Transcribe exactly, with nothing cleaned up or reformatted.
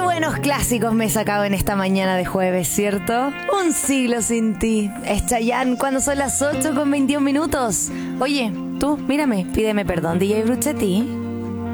buenos clásicos me he sacado en esta mañana de jueves, ¿cierto? Un siglo sin ti. Es Chayanne cuando son las ocho con veintiún minutos. Oye, tú, mírame, pídeme perdón, D J Bruchetti.